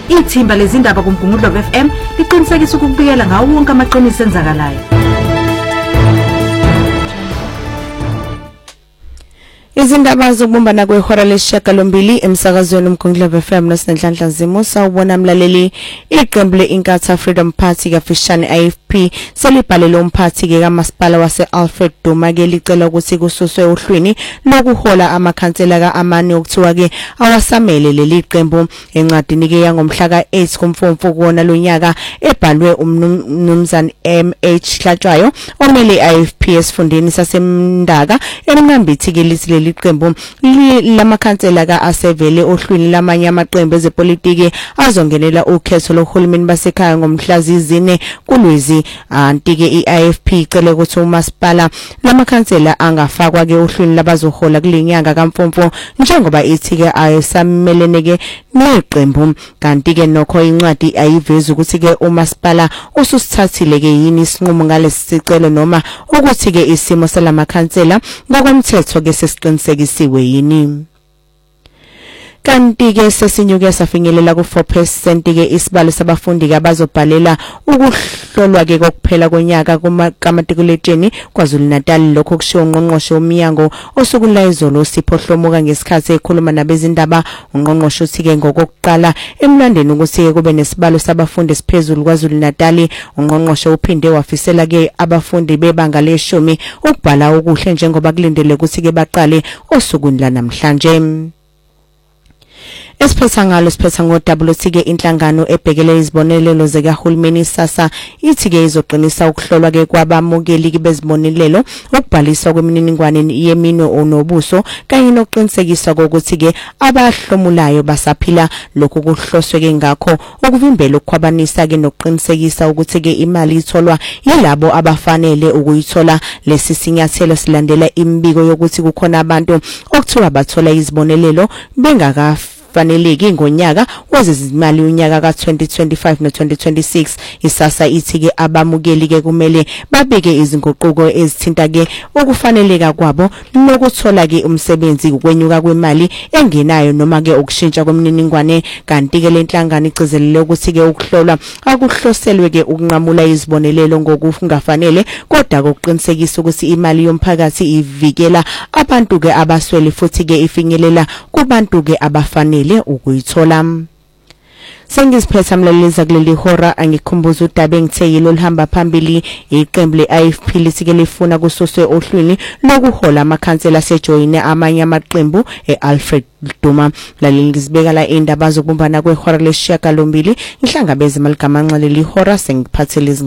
Ithimba lezindaba kuMgungundlovu FM liqinisekisa ukubikela ngawo wonke amaqiniso enzakalayo. Izindaba zokubumbana kwehora lesishiyagalombili emsakazweni uMgungundlovu FM noSinhlanhla Zimo sawubona mlaleli. Iqembu le-Inkatha Freedom Party kafishane IFP selibhalele umphathi ke kamasipala wase-Alfred Duma ke licela ukuthi kususwe ohlwini lokuhola amakhansela kaAmani okuthiwa ke awasamele leli qembu. Encwadini ke yangomhla ka-8 kuMfumfu kuwona lonyaka ebhalwe umnumzane MH Hlatshwayo omele IFP esifundeni saseMndaka elingambithi ke lithi iqembu lamakhansela kaAsevele ohlwini lamanye amaqembu ezepolitiki azongenela ukhetho lohulumeni basekhaya ngomhla zizine kuLwezi. Anti ke iIFP icele ukuthi umasipala lamakhansela angafakwa ke ohlwini labazohola kulenyanga kaMfumfu njengoba ithi ke ayisamelene ke neqembu. Kanti ke nokho incwadi ayivezi ukuthi ke umasipala ususithathile ke yini isinqumo ngalesi sicelo noma ukuthi ke isimo salamakhansela ngokomthetho ke sesiqinisekisiwe yini. Kanti ke sesinyuke safinyelela ku 4% ke isibalo sabafundi abazobhalela ukuhlolwa ke kokuphela konyaka kumatikuletsheni KwaZulu-Natal. Lokho kushiwo uNgqongqoshe woMnyango osukunla izolo uSipho Hlomuka ngesikhathi ekhuluma nabezindaba. uNgqongqoshe uthi ke ngokokuqala emlandweni ukuthi kube nesibalo sabafundi esiphezulu KwaZulu-Natal. uNgqongqoshe uphinde wafisela ke abafundi bebanga le10 ukubhala okuhle njengoba kulindele ukuthi ke baqale osukwini la namhlanje. Esiphetha ngo-WT ke inhlangano ebhekele izibonelelo zikahulumeni SASSA ithi ke izoqinisa ukuhlolwa ke kwabamukeli bezibonelelo ukubhaliswa kwemininingwane yeminwe onobuso kanye nokuqinisekiswa ukuthi ke abahlomulayo basaphila. Lokhu kuhloswe ke ngakho ukuvimbela ukukhwabanisa ke nokuqinisekisa ukuthi ke imali itholwa yilabo abafanele ukuyithola. Lesi sinyathelo silandela imbiko yokuthi kukhona abantu okuthiwa bathola izibonelelo faneleki ngonyaka wezezimali unyaka ka2025 no2026. iSASSA ithi ke abamukeli ke kumele babeke izinguquko ezithinta ke ukufaneleka kwabo nokuthola ke umsebenzi ukwenyuka kwemali engenayo noma ke ukushintsha kwemininingwane. Kanti ke lenhlangano igcizelele ukuthi ke ukuhlolwa akuhloselwe ke ukunqamula izibonelelo ngokungafanele kodwa kokuqinisekisa ukuthi imali yomphakathi ivikela abantu ke abaswele futhi ke ifinyelela kubantu ke abafanele ukuyithola. Sengiziphetha mlaleliza kuleli hora angikhumbuza udaba engitheyilo lihamba phambili. Iqembu leIFP lisike lifuna kususwe ohlwini lokuhola amakhansela asejoyine amanye amaqembu eAlfred Duma. Mlaleli ngizibeka la indaba zokubumbana kwehora lesishiyagalombili ngihlangabeze maligama nxaleli hora sengiphathele